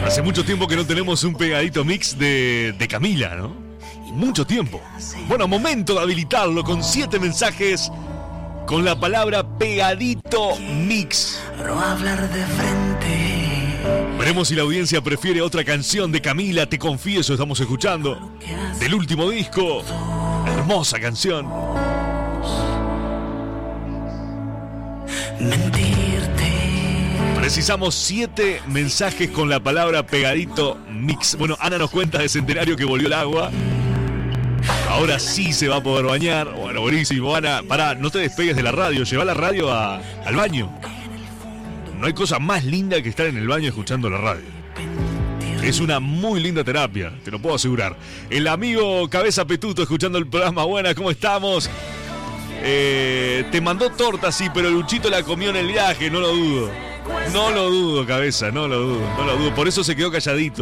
Hace mucho tiempo que no tenemos un pegadito mix de Camila, ¿no? Mucho tiempo. Bueno, momento de habilitarlo con 7 mensajes con la palabra pegadito mix. No hablar de frente. Veremos si la audiencia prefiere otra canción de Camila, Te Confieso, estamos escuchando. Del último disco. Hermosa canción. Mentirte. Precisamos 7 mensajes con la palabra pegadito mix. Bueno, Ana nos cuenta de Centenario que volvió el agua. Ahora sí se va a poder bañar. Bueno, buenísimo, Ana. Pará, no te despegues de la radio. Lleva la radio al baño. No hay cosa más linda que estar en el baño escuchando la radio. Es una muy linda terapia, te lo puedo asegurar. El amigo Cabeza Petuto escuchando el programa. Buena, ¿cómo estamos? Te mandó torta, sí, pero Luchito la comió en el viaje, no lo dudo. No lo dudo, Cabeza, no lo dudo. Por eso se quedó calladito.